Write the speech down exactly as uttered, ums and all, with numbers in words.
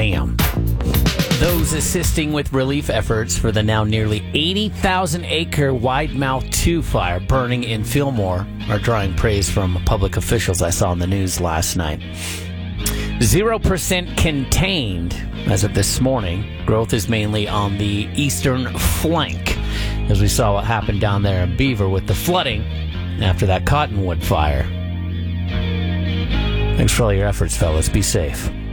Bam. Those assisting with relief efforts for the now nearly eighty thousand acre Wide Mouth two fire burning in Fillmore are drawing praise from public officials I saw on the news last night. Zero percent contained as of this morning. Growth is mainly on the eastern flank, as we saw what happened down there in Beaver with the flooding after that cottonwood fire. Thanks for all your efforts, fellas. Be safe.